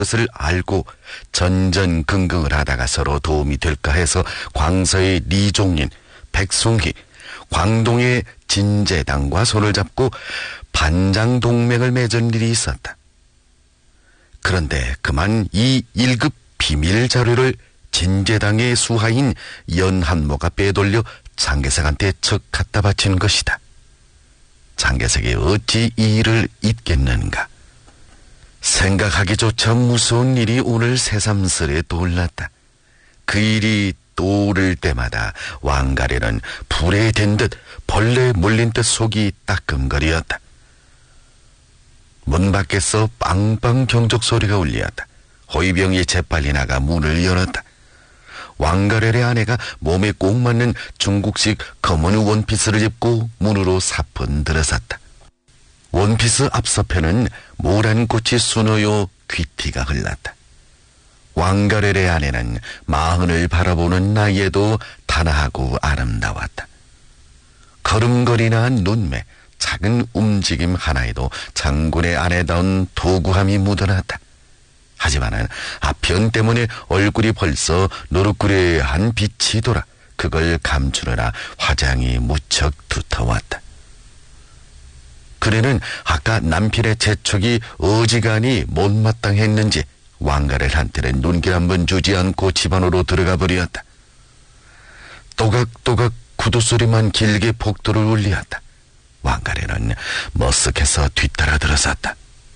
것을 알고 전전긍긍을 하다가 서로 도움이 될까 해서 광서의 리종린, 백송희, 광동의 진제당과 손을 잡고 반장동맹을 맺은 일이 있었다. 그런데 그만 이 1급 비밀 자료를 진제당의 수하인 연한모가 빼돌려 장개석한테 척 갖다 바친 것이다. 장개석이 어찌 이 일을 잊겠는가. 생각하기조차 무서운 일이 오늘 새삼스레 떠올랐다. 그 일이 떠오를 때마다 왕가래는 불에 댄 듯 벌레 물린 듯 속이 따끔거리었다. 문 밖에서 빵빵 경적 소리가 울렸다. 호위병이 재빨리 나가 문을 열었다. 왕가렐의 아내가 몸에 꼭 맞는 중국식 검은 원피스를 입고 문으로 사뿐 들어섰다. 원피스 앞서편은 모란 꽃이 수놓여 귀티가 흘렀다. 왕가렐의 아내는 마흔을 바라보는 나이에도 단아하고 아름다웠다. 걸음걸이나 눈매, 작은 움직임 하나에도 장군의 아내다운 도구함이 묻어났다. 하지만은 아편 때문에 얼굴이 벌써 노릇구레한 빛이 돌아 그걸 감추느라 화장이 무척 두터웠다. 그래는 아까 남편의 재촉이 어지간히 못마땅했는지 왕가렐한테는 눈길 한번 주지 않고 집안으로 들어가 버렸다. 또각또각 구두소리만 길게 복도를 울리었다. 왕가렐은 머쓱해서 뒤따라 들어섰다.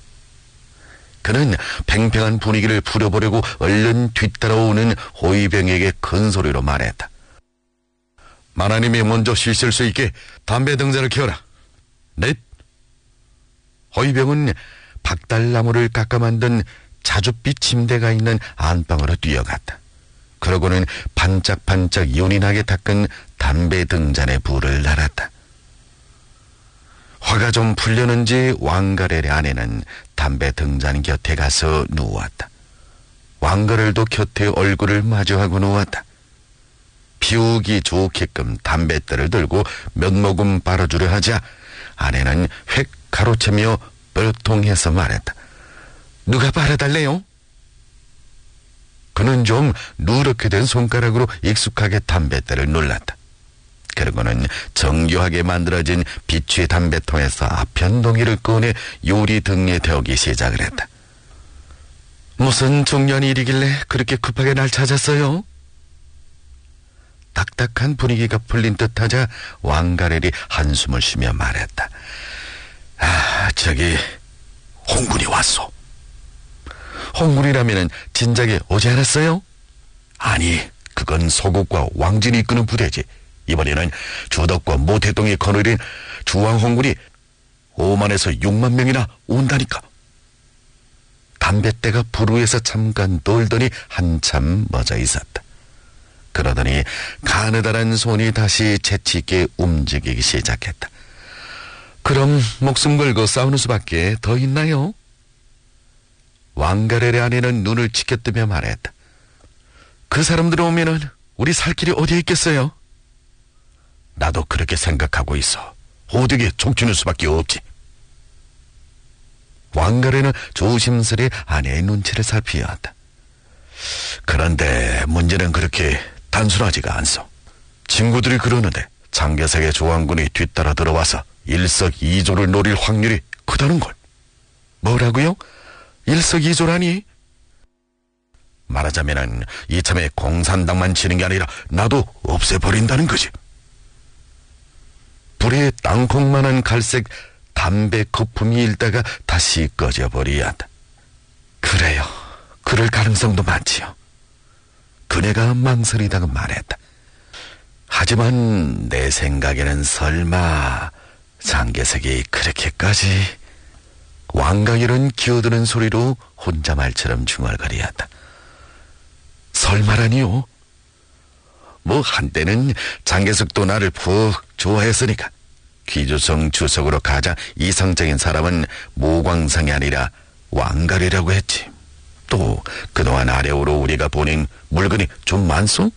그는 팽팽한 분위기를 풀어보려고 얼른 뒤따라오는 호위병에게 큰 소리로 말했다. 마나님이 먼저 쉬실 수 있게 담배 등잔을 켜라. 넵. 호위병은 박달나무를 깎아 만든 자줏빛 침대가 있는 안방으로 뛰어갔다. 그러고는 반짝반짝 연이 나게 닦은 담배 등잔에 불을 달았다. 화가 좀 풀렸는지 왕가렐의 아내는 담배 등잔 곁에 가서 누웠다. 왕가렐도 곁에 얼굴을 마주하고 누웠다. 피우기 좋게끔 담뱃대를 들고 몇 모금 빨아주려 하자 아내는 획 가로채며 뻘통해서 말했다. 누가 빨아달래요? 그는 좀 누렇게 된 손가락으로 익숙하게 담뱃대를 눌렀다. 그러고는 정교하게 만들어진 비취 담배통에서 아편동이를 꺼내 요리 등에 데우기 시작을 했다. 무슨 중요한 일이길래 그렇게 급하게 날 찾았어요? 딱딱한 분위기가 풀린 듯하자 왕가렐이 한숨을 쉬며 말했다. 저기 홍군이 왔소. 홍군이라면은 진작에 오지 않았어요? 아니, 그건 소국과 왕진이 이끄는 부대지. 이번에는 주덕과 모태동이 거느린 주왕홍군이 5만에서 6만 명이나 온다니까. 담뱃대가 불우에서 잠깐 돌더니 한참 멎어 있었다. 그러더니 가느다란 손이 다시 재치있게 움직이기 시작했다. 그럼 목숨 걸고 싸우는 수밖에 더 있나요? 왕가렐의 아내는 눈을 치켜뜨며 말했다. 그 사람들 오면은 우리 살 길이 어디에 있겠어요? 나도 그렇게 생각하고 있어. 호되게 족치는 수밖에 없지. 왕가렐은 조심스레 아내의 눈치를 살피었다. 그런데 문제는 그렇게 단순하지가 않소. 친구들이 그러는데 장개석의 조왕군이 뒤따라 들어와서 일석이조를 노릴 확률이 크다는 걸. 뭐라고요? 일석이조라니? 말하자면은 이참에 공산당만 치는 게 아니라 나도 없애버린다는 거지. 불에 땅콩만한 갈색 담배 거품이 일다가 다시 꺼져버리었다. 그래요. 그럴 가능성도 많지요. 그네가 망설이다가 말했다. 하지만 내 생각에는 설마 장개석이 그렇게까지... 왕가렐은 기어드는 소리로 혼자 말처럼 중얼거리었다. 설마라니요? 뭐 한때는 장개석도 나를 푹 좋아했으니까. 귀주성 주석으로 가장 이상적인 사람은 모광상이 아니라 왕가렐이라고 했지. 또 그동안 아래오로 우리가 보낸 물건이 좀 많소?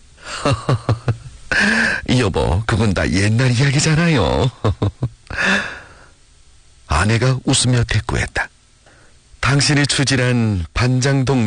여보, 그건 다 옛날 이야기잖아요. 아내가 웃으며 대꾸했다. 당신이 추진한 반장동